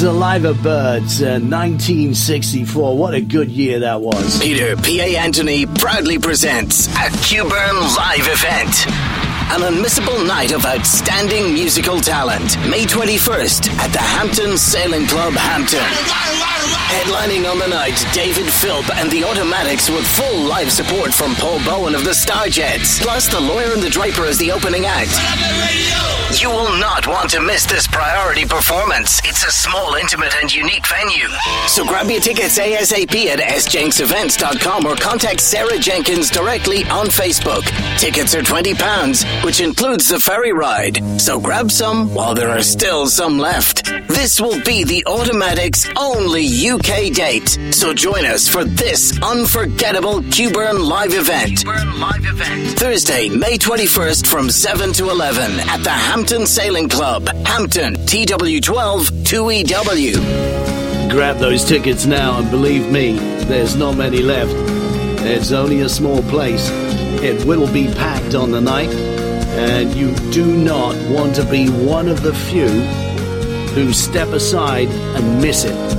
The Live of Birds, 1964. What a good year that was. Peter P.A. Anthony proudly presents a Q-Burn live event. An unmissable night of outstanding musical talent. May 21st at the Hampton Sailing Club, Hampton. Headlining on the night, David Philp and the Automatics with full live support from Paul Bowen of the Starjets. Plus The Lawyer and the Draper as the opening act. You will not want to miss this priority performance. It's a small, intimate and unique venue. So grab your tickets ASAP at sjenksevents.com or contact Sarah Jenkins directly on Facebook. Tickets are £20, which includes the ferry ride. So grab some while there are still some left. This will be the Automatics' only UK date. So join us for this unforgettable Q-Burn live event. Thursday, May 21st from 7 to 11 at the Hampton Sailing Club, Hampton, TW12 2EW. Grab those tickets now, and believe me, there's not many left. It's only a small place. It will be packed on the night, and you do not want to be one of the few who step aside and miss it.